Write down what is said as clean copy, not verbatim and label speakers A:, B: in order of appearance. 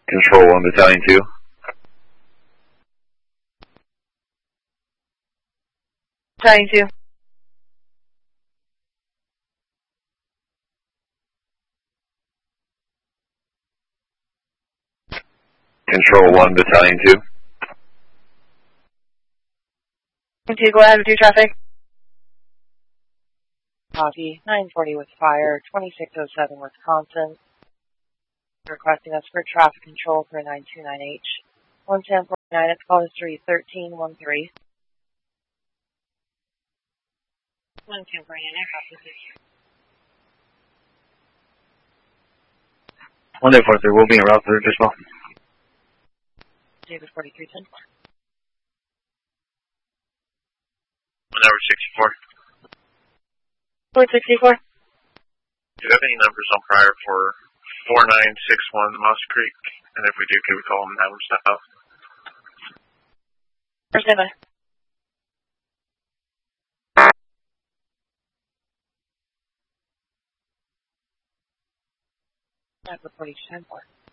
A: Control 1, Battalion 2.
B: Battalion 2.
A: Control 1, Battalion 2.
B: 2, go ahead with your traffic.
C: Copy. 940 with fire, 2607 Wisconsin. Requesting us for traffic control for 929H. 11049, it's call history 1313. 11049, copy.
D: 143, we'll be en route through as well.
C: David 4310.
E: 64.
B: 464.
E: Do you have any numbers on prior for 4961 Moss Creek? And if we do, can we call them now stop?
B: Stand by.
C: That's a 4210.